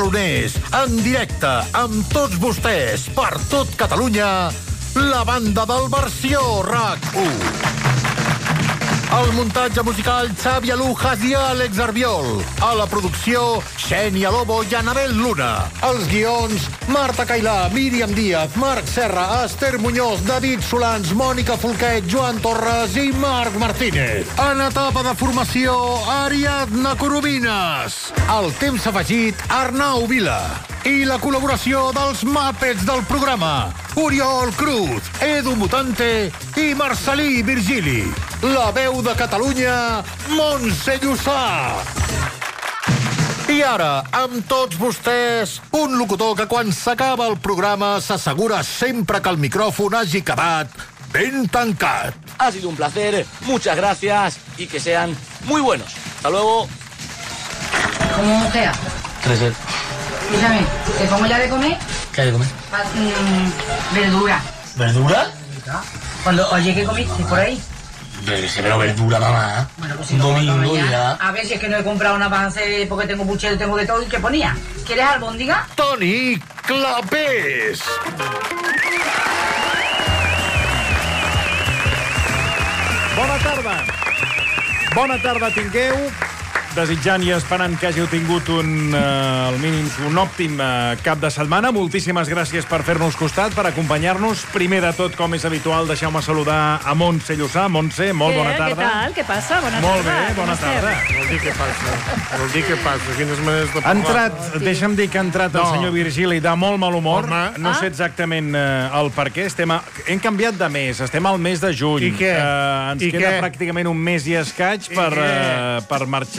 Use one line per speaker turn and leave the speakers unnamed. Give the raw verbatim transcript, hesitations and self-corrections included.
taloners, en directe, amb tots vostès, per tot Catalunya, la banda del Versió RAC u. El muntatge musical, Xavi Alujas i Àlex Arbiol. A la producció, Xènia Lobo i Anabel Luna. Els guions, Marta Cailà, Míriam Díaz, Marc Serra, Esther Muñoz, David Solans, Mònica Folquet, Joan Torres i Marc Martínez. En etapa de formació, Ariadna Coromines. El temps afegit, Arnau Vila. I la col·laboració dels Muppets del programa, Oriol Cruz, Edu Mutante i Marcelí Virgili. La veu de Catalunya, Montse Llussà. I ara, amb tots vostès, un locutor que quan s'acaba el programa s'assegura sempre que el micròfon hagi quedat ben tancat.
Ha sido un placer, muchas gracias y que sean muy buenos. Hasta luego.
¿Cómo queda?
Tres.
Escúchame, ¿te pongo ya de comer?
¿Qué hay de comer?
Pa- mm, verdura.
¿Verdura?
Cuando, oye, ¿qué comiste por ahí?
Pero verdura, mamá.
Bueno, pues si
Un
no,
domingo
ya.
ya.
A ver si es que no he comprado una avance porque tengo puchero, tengo de todo. ¿Y qué ponía? ¿Quieres albóndiga?
Toni Clapés.
Bona tarda. Bona tarda tingueu. Desitjant i esperant que hàgiu tingut un, uh, al mínim, un òptim uh, cap de setmana. Moltíssimes gràcies per fer-nos costat, per acompanyar-nos. Primer de tot, com és habitual, deixeu-me saludar a Montse Llussà. Montse, molt bona tarda.
Què tal? Què passa? Bona
Molt
tarda.
bé, bona
Com estem?
tarda.
Vol dir què passa. Vol dir què passa. Quines maneres de
Ha
parlar.
entrat, deixa'm dir que ha entrat el
No.
senyor Virgili de molt mal humor.
Home.
No sé exactament uh, el per què. Estem a, hem canviat de mes, estem al mes de juny.
I què?
Uh, ens
I
queda
què?
pràcticament un mes i escaig
I
per,
què?
uh, per marxar.